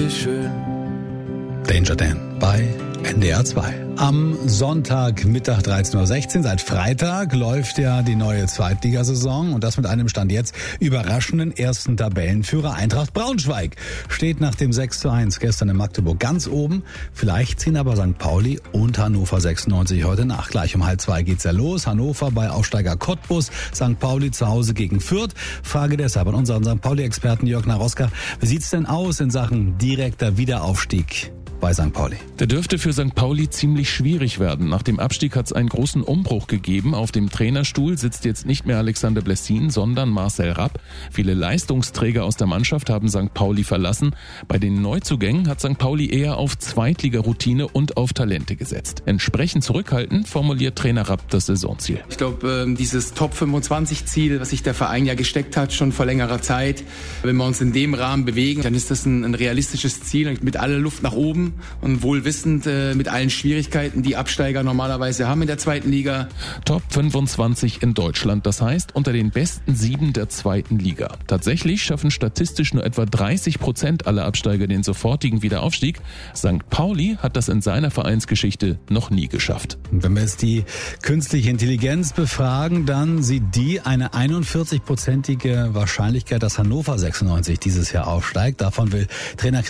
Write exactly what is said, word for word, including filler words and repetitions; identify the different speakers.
Speaker 1: Dankeschön.
Speaker 2: Danger Dan bei N D R zwei. Am Sonntagmittag dreizehn Uhr sechzehn, seit Freitag, läuft ja die neue Zweitligasaison und das mit einem Stand jetzt überraschenden ersten Tabellenführer. Eintracht Braunschweig steht nach dem sechs zu eins gestern in Magdeburg ganz oben. Vielleicht ziehen aber Sankt Pauli und Hannover sechsundneunzig heute nach. Gleich um halb zwei geht's ja los. Hannover bei Aufsteiger Cottbus, Sankt Pauli zu Hause gegen Fürth. Frage deshalb an unseren Sankt Pauli-Experten Jörg Naroska. Wie sieht's denn aus in Sachen direkter Wiederaufstieg bei Sankt Pauli?
Speaker 3: Der dürfte für Sankt Pauli ziemlich schwierig werden. Nach dem Abstieg hat es einen großen Umbruch gegeben. Auf dem Trainerstuhl sitzt jetzt nicht mehr Alexander Blessin, sondern Marcel Rapp. Viele Leistungsträger aus der Mannschaft haben Sankt Pauli verlassen. Bei den Neuzugängen hat Sankt Pauli eher auf Zweitliga-Routine und auf Talente gesetzt. Entsprechend zurückhaltend formuliert Trainer Rapp das Saisonziel.
Speaker 4: Ich glaube, dieses Top fünfundzwanzig Ziel, was sich der Verein ja gesteckt hat, schon vor längerer Zeit, wenn wir uns in dem Rahmen bewegen, dann ist das ein, ein realistisches Ziel mit aller Luft nach oben und wohlwissend äh, mit allen Schwierigkeiten, die Absteiger normalerweise haben in der zweiten Liga.
Speaker 3: Top fünfundzwanzig in Deutschland, das heißt unter den besten sieben der zweiten Liga. Tatsächlich schaffen statistisch nur etwa dreißig Prozent aller Absteiger den sofortigen Wiederaufstieg. Sankt Pauli hat das in seiner Vereinsgeschichte noch nie geschafft.
Speaker 2: Und wenn wir jetzt die künstliche Intelligenz befragen, dann sieht die eine einundvierzig-prozentige Wahrscheinlichkeit, dass Hannover sechsundneunzig dieses Jahr aufsteigt. Davon will Trainer